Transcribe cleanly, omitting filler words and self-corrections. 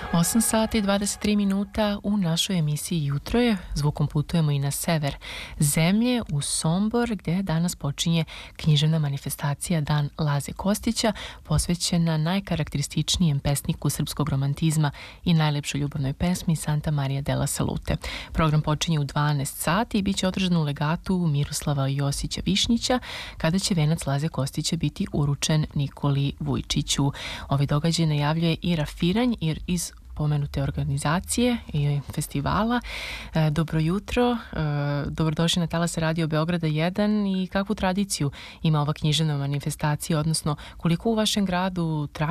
8 sati i 23 minuta u našoj emisiji Jutro je. Zvukom putujemo i na sever zemlje, u Sombor, gdje danas počinje književna manifestacija Dan Laze Kostića, posvećena najkarakterističnijem pesniku srpskog romantizma i najlepšoj ljubavnoj pesmi Santa Maria della Salute. Program počinje u 12 sati i bit će održan u legatu Miroslava Josića Višnjića, kada će venac Laze Kostića biti uručen Nikoli Vujčiću. Ovaj događaj najavljuje i Rafiranj iz pomenute organizacije i festivala. Dobro jutro, dobrodošli na talase Radio Beograda 1 i kakvu tradiciju ima ova književna manifestacija, odnosno koliko u vašem gradu traje